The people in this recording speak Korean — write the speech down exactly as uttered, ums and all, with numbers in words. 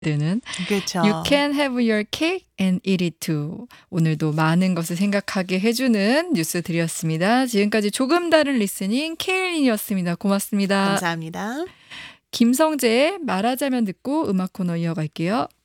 되는 그쵸. You can have your cake and eat it too. 오늘도 많은 것을 생각하게 해주는 뉴스들이었습니다. 지금까지 조금 다른 리스닝 케일린이었습니다. 고맙습니다. 감사합니다. 김성재의 말하자면 듣고 음악 코너 이어갈게요.